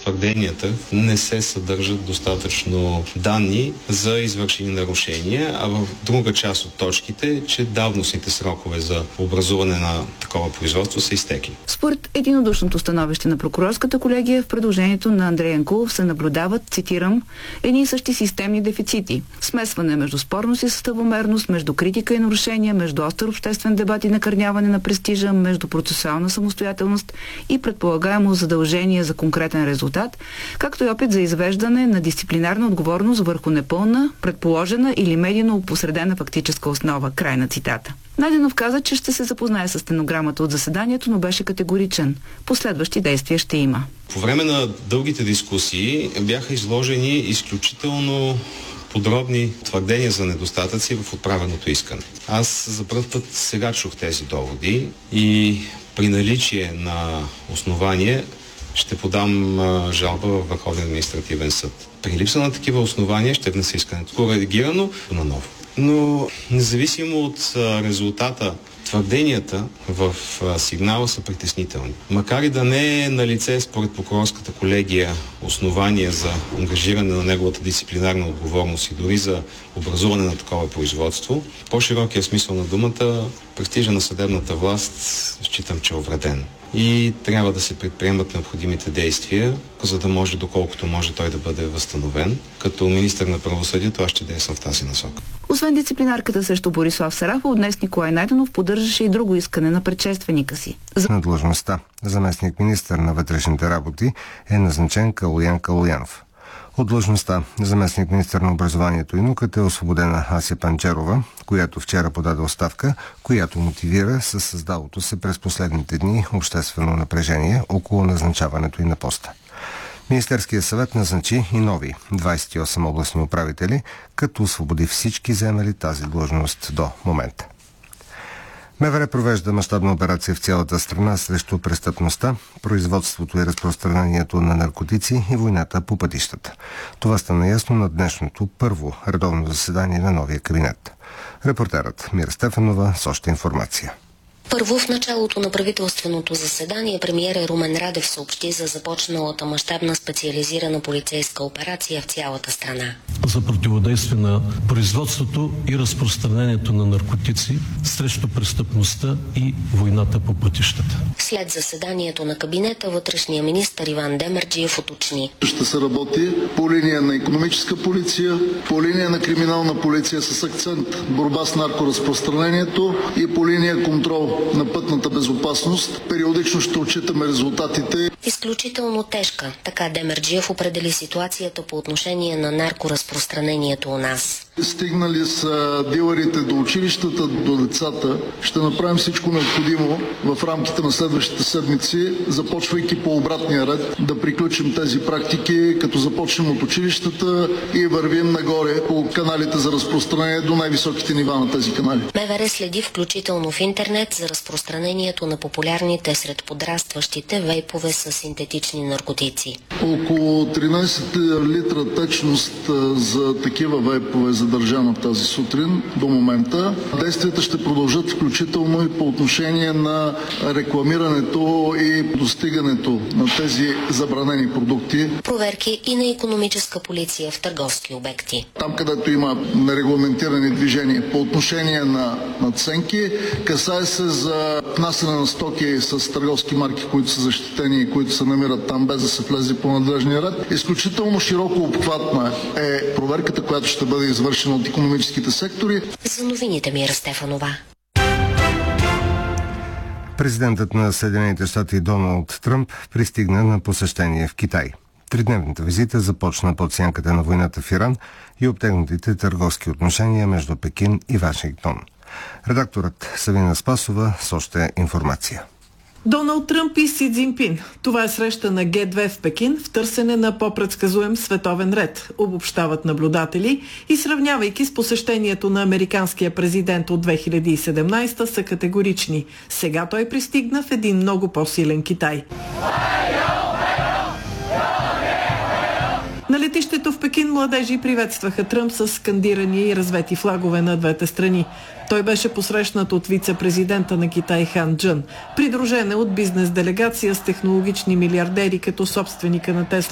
твърденията не се съдържат достатъчно данни за извършени нарушения, а в друга част от точките, че давностните срокове за образуване на такова производство са изтекли. Според единодушното становище на прокурорската колегия, в предложението на Андрей Янкулов се наблюдават, цитирам, едни и същи системни дефицити. Смесване между спорност и съставомерност, между критика и нарушения, между остър обществен дебат и накърняване на престижа, между процесуална самостоятелност и предполагаемо задължение за конкретен резултат, както и опит за извеждане на дисциплинарна отговорност върху непълна, предположена или медийно опосредена фактическа основа. Край на цитата. Найденов каза, че ще се запознае с стенограмата от заседанието, но беше категоричен. Последващи действия ще има. По време на дългите дискусии бяха изложени изключително подробни твърдения за недостатъци в отправеното искане. Аз за първ път сега чух тези доводи и при наличие на основание ще подам жалба във Върховния административен съд. При липса на такива основания ще внеса искането коригирано наново. Но независимо от резултата, твърденията в сигнала са притеснителни. Макар и да не е на лице според прокурорската колегия основание за ангажиране на неговата дисциплинарна отговорност и дори за образуване на такова производство, по-широкия смисъл на думата, престижа на съдебната власт считам, че е увреден. И трябва да се предприемат необходимите действия, за да може, доколкото може, той да бъде възстановен. Като министър на правосъдието, аз ще действам в тази насока. Освен дисциплинарката срещу Борислав Сарафов, днес Николай Найденов поддържаше и друго искане на предшественика си. На длъжността заместник министър на вътрешните работи е назначен Калоян Калоянов. От длъжността заместник министър на образованието и науката е освободена Ася Панчерова, която вчера подаде оставка, която мотивира със създалото се през последните дни обществено напрежение около назначаването и на поста. Министерският съвет назначи и нови 28 областни управители, като освободи всички заемали тази длъжност до момента. МВР провежда мащабна операция в цялата страна срещу престъпността, производството и разпространението на наркотици и войната по пътищата. Това стана ясно на днешното първо редовно заседание на новия кабинет. Репортерът Мира Стефанова с още информация. Първо, в началото на правителственото заседание премиерът Румен Радев съобщи за започналата мащабна специализирана полицейска операция в цялата страна. За противодействие на производството и разпространението на наркотици срещу престъпността и войната по пътищата. След заседанието на кабинета, вътрешния министър Иван Демерджиев уточни. Ще се работи по линия на икономическа полиция, по линия на криминална полиция с акцент борба с наркоразпространението и по линия контрол на пътната безопасност. Периодично ще отчитаме резултатите. Изключително тежка, така Демерджиев определи ситуацията по отношение на наркоразпространението у нас. Стигнали са дилърите до училищата, до децата. Ще направим всичко необходимо в рамките на следващите седмици, започвайки по обратния ред, да приключим тези практики, като започнем от училищата и вървим нагоре по каналите за разпространение до най-високите нива на тези канали. МВР следи включително в интернет за разпространението на популярните сред подрастващите вейпове с синтетични наркотици. Около 13 литра течност за такива вейпове задържана тази сутрин до момента. Действията ще продължат включително и по отношение на рекламирането и достигането на тези забранени продукти. Проверки и на икономическа полиция в търговски обекти. Там, където има нерегламентирани движения по отношение на надценки, касае се за внасяне на стоки с търговски марки, които са защитени и които се намират там, без да се влезе по надлежния ред. Изключително широко обхватна е проверката, която ще бъде извършена от икономическите сектори. За новините Мира Стефанова. Президентът на Съединените щати Доналд Тръмп пристигна на посещение в Китай. Тридневната визита започна под сянката на войната в Иран и обтегнатите търговски отношения между Пекин и Вашингтон. Редакторът Савина Спасова с още информация. Доналд Тръмп и Си Цзинпин. Това е среща на Г2 в Пекин в търсене на по-предсказуем световен ред, обобщават наблюдатели и сравнявайки с посещението на американския президент от 2017 са категорични. Сега той пристигна в един много по-силен Китай. На летището в Пекин младежи приветстваха Тръмп с скандирани и развети флагове на двете страни. Той беше посрещнат от вице-президента на Китай Хан Джън, придружена от бизнес делегация с технологични милиардери като собственика на Тесла